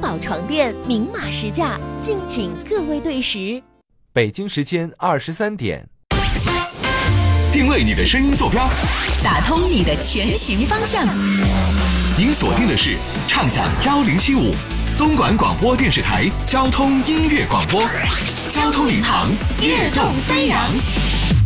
宝床垫明码实价，敬请各位对时。 北京时间23点。 定位你的声音坐标， 打通你的前行方向。 您锁定的是畅享1075东莞广播电视台交通音乐广播，交通领航，跃动飞扬。